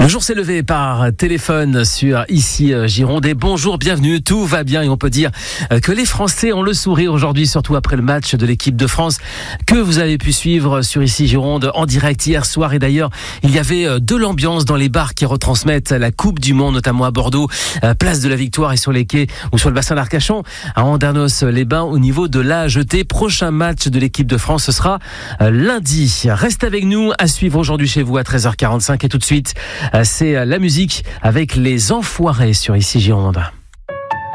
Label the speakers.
Speaker 1: Le jour s'est levé par téléphone sur Ici Gironde. Et bonjour, bienvenue, tout va bien et on peut dire que les Français ont le sourire aujourd'hui, surtout après le match de l'équipe de France que vous avez pu suivre sur Ici Gironde en direct hier soir. Et d'ailleurs, il y avait de l'ambiance dans les bars qui retransmettent la Coupe du Monde, notamment à Bordeaux, place de la Victoire et sur les quais ou sur le bassin d'Arcachon, à Andernos-les-Bains au niveau de la jetée. Prochain match de l'équipe de France, ce sera lundi. Reste avec nous, à suivre aujourd'hui chez vous à 13h45 et tout de suite, c'est la musique avec les Enfoirés sur Ici Gironde.